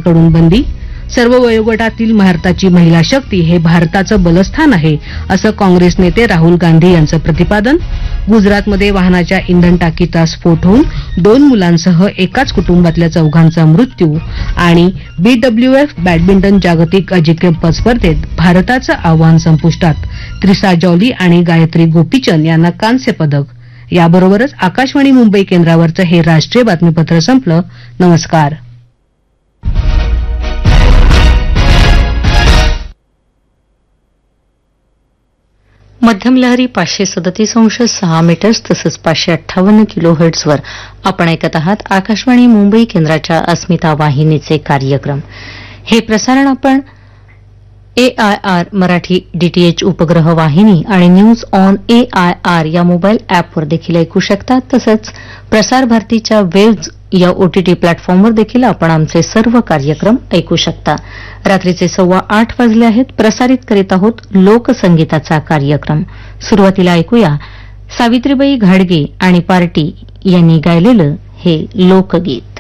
सरकारकडून बंदी. सर्व वयोगटातील भारताची महिला शक्ती हे भारताचं बलस्थान आहे, असं काँग्रेस नेते राहुल गांधी यांचं प्रतिपादन. गुजरातमध्ये वाहनाच्या इंधन टाकीचा स्फोट होऊन 2 मुलांसह एकाच कुटुंबातल्या 4घांचा मृत्यू. आणि BWF बॅडमिंटन जागतिक अजिंक्यपद स्पर्धेत भारताचं आव्हान संपुष्टात. त्रिसा जॉली आणि गायत्री गोपीचंद यांना कांस्य पदक. याबरोबरच आकाशवाणी मुंबई केंद्रावरचं हे राष्ट्रीय बातमीपत्र संपलं. नमस्कार. मध्यम लहरी 537.6 मीटर्स तसंच 558 किलोहर्ट्झवर आपण ऐकत आहात आकाशवाणी मुंबई केंद्राच्या अस्मिता वाहिनीचे कार्यक्रम. हे प्रसारण आपण AIR मराठी DTH उपग्रह वाहिनी आणि न्यूज ऑन AIR या मोबाईल ॲपवर देखील ऐकू शकता. तसंच प्रसार भारतीच्या वेव्ज या OTT प्लॅटफॉर्मवर देखील आपण आमचे सर्व कार्यक्रम ऐकू शकता. रात्रीचे 8:15 वाजले आहेत. प्रसारित करीत आहोत लोकसंगीताचा कार्यक्रम. सुरुवातीला ऐकूया सावित्रीबाई घाडगे आणि पार्टी यांनी गायलेलं हे लोकगीत.